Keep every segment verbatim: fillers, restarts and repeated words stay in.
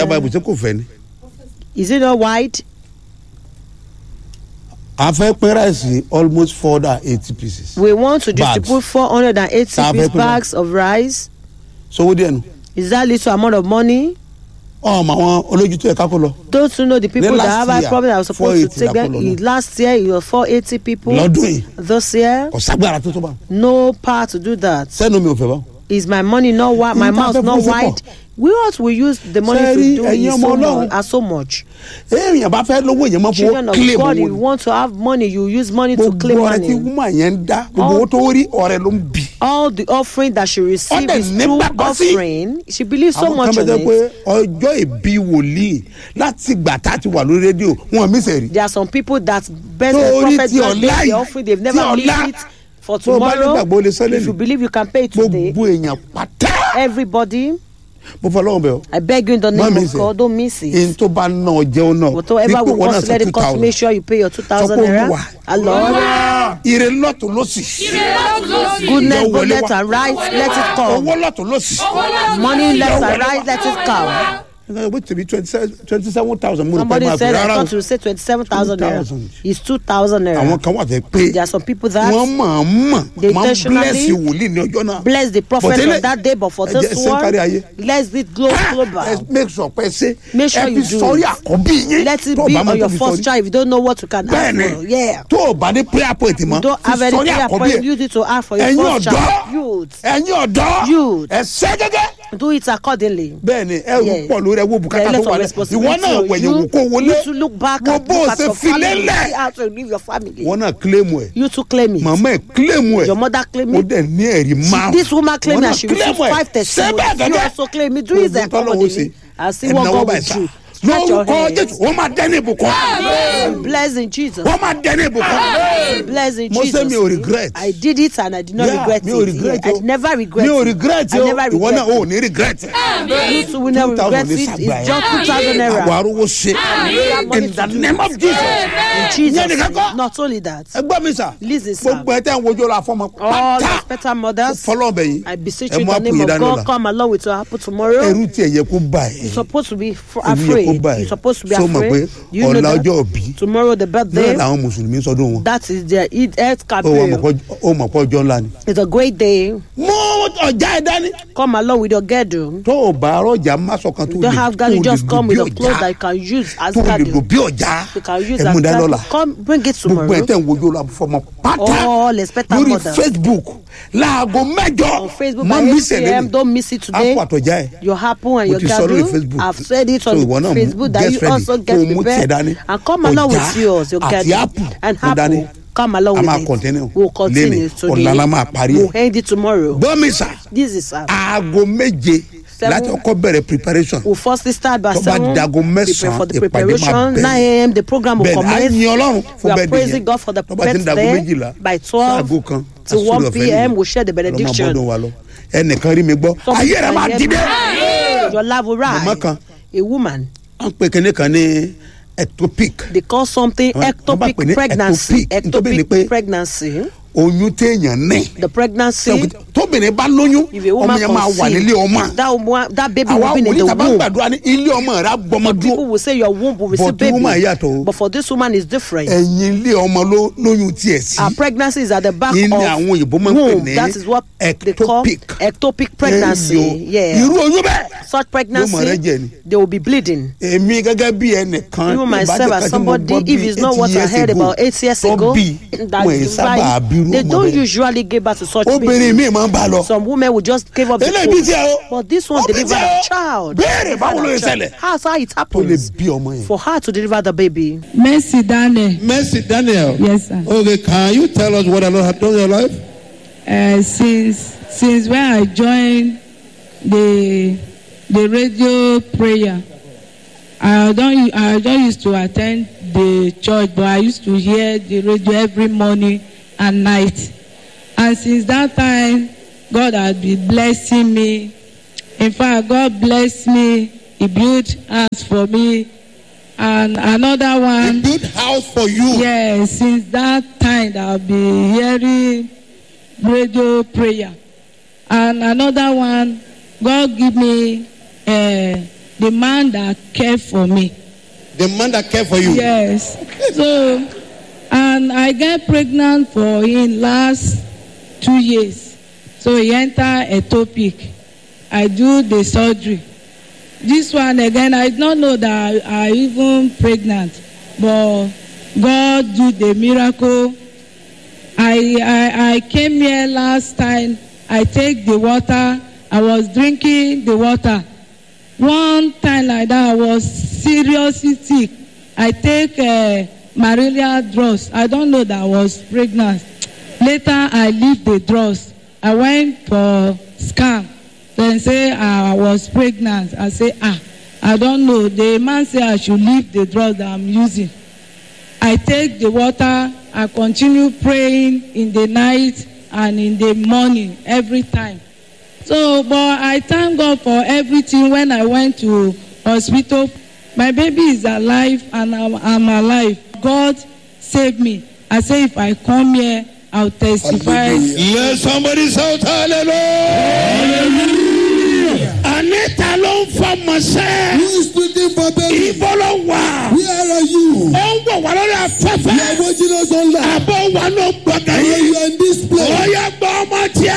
uh, is it not wide? I fẹ́ pín rice almost four hundred eighty pieces. We want to distribute Bags. four hundred eighty piece bags of rice. So what do you know? Is that little amount of money? Oh, my one olójú tó yẹ ká kó lọ. Don't you know the people that have a problem that are supposed to take them? No. Last year it was four hundred eighty people. Lọ́dún yìí. This year. Kò ságbára tó tó bá. No power to do that. Sẹ́nu mi ò fẹ́ bá. Is my money not wide? My mouth not wide? We ought to use the money to do it so much, uh, so much. Children of God, you want to have money, you use money to claim money. All, all the offering that she received is true offering. She believes so much in it. There are some people that best the prophet God gave the offering, they've never missed it. For tomorrow, if you believe you can pay today, everybody, I beg you in the name of God, don't miss it. Whatever will cost, let it cost. Make sure you pay your two thousand naira. Allah. Goodness, go left and right, let it come. Money left and right, let it come. twenty-seven thousand. Somebody said I thought you say twenty-seven thousand naira. It's two thousand naira. There are some people that they intentionally bless the prophet on that day, but for this one, let it go global. Make sure, make sure you do it. Let it be on your first child if you don't know what you can ask for. Yeah. You don't have any prayer point, use it to ask for your first child. Youth. Youth. Do it accordingly. Yeah. You need to look back and look at your family, how to leave your family. You to claim it. Mama claim it. Your mother claim it. This woman claim it. She received five testimonies. You also claim it. Do it accordingly. I see what God will do. No, your hands. Bless in Jesus. Bless in Jesus. I did it and I did not yeah, regret it. Yeah, I never regret it. Regret I never regret it. Oh, regret it. You will never regret it. It's just two thousand naira. In the name of Jesus. In Jesus. Not only that. Listen, sir. All respected mothers, I beseech you in the name of God, come along with your apple tomorrow. You're supposed to be afraid. You're supposed to be so afraid. You know that tomorrow the birthday. That is their Eid al-Kabir. It's a great day. Come along with your girdle. You don't have girdle, just come with your clothes that you can use as girdle. You can use as girdle. Come, bring it tomorrow. All expected mothers. Facebook. On Facebook by eight p m Don't miss it today. Your apple and your girdle. I've said it on Facebook that you also get prepared and come along with yours, your girdle and apple. Come along with it. We'll continue today. We'll end it tomorrow. This is our láti ọkọ bẹ̀rẹ̀ preparation. We'll first start by seven. Prepare for the preparation. nine a m the program will commence. We are praising God for the birthday. By twelve to one p m we'll share the benediction. ẹnìkan rí mi gbọ́. ayé rẹ̀ máa dìde. Your love will rise. A woman. wọ́n pe kíní kan ní ectopic. They call something ectopic pregnancy. Ectopic pregnancy. oyún téèyàn ní. The pregnancy. tóbìnrin bá lóyún ọmọ yẹn máa wà nílé ọmọ. that woman that baby will be in the womb. àwa wòlíì tàbá gbàdúrà ní ilé ọmọ rẹ̀ gbọmọ dúró. people will say your womb will receive baby. but woman yàtọ̀. but for this woman is different. ẹ̀yìn ilé ọmọ ló lóyún tiẹ̀ sí. our pregnancy is at the back of womb. That is what they call ectopic pregnancy. Yeah. irú oyún bẹ́ẹ̀. such pregnancy they will be bleeding. èmi gẹ́gẹ́ bí ẹnìkan. even myself as somebody if it's not what I heard about eight years ago. that is why they don't usually give birth to such babies. Some women will just give up the food. But this one delivered a child. How's how it happens for her to deliver the baby? Mercy Daniel. Mercy Daniel. Yes, sir. Okay, can you tell us what the Lord has done in your life? Uh, since since when I joined the the radio prayer, I don't I don't used to attend the church, but I used to hear the radio every morning and night. And since that time, God has been blessing me. In fact, God blessed me. He built house for me. And another one. He built house for you? Yes, since that time that I've been hearing radio prayer. And another one, God give me uh, the man that cared for me. The man that cared for you? Yes. So, and I get pregnant for him last two years. So he entered ectopic. I do the surgery. This one again, I don't know that I, I even pregnant, but God do the miracle. I, I I came here last time. I take the water. I was drinking the water. One time like that, I was seriously sick. I take uh, malaria drugs. I don't know that I was pregnant. Later, I leave the drugs. I went for scan. Then say I was pregnant. I say, ah, I don't know. The man say I should leave the drugs that I'm using. I take the water. I continue praying in the night and in the morning every time. So, but I thank God for everything. When I went to hospital, my baby is alive and I'm, I'm alive. God saved me. I say if I come here, I'll testify. Let somebody shout hallelujah. Anita ló ń fa mọ̀sẹ́. Who is looking for baby? Ibo ló wà. Where are you? Ó ń wọ̀ wá lórí afẹ́fẹ́. You are watching us online. Àbọ̀ wà ló gbọ̀dọ̀ Are yìí. you in this place? Ó yẹ gbọ́ ọmọ tíá.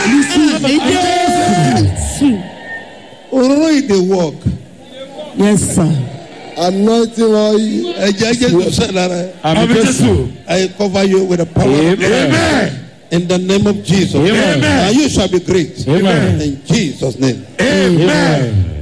Òróró in the work. Yes, sir. Anointing oil. Ẹ̀jẹ̀ Jésù sẹ̀ lára. Àmì Jésù. I cover you with the power of God. Amen. In the name of Jesus. Amen. And you shall be great. Amen. In Jesus' name. Amen.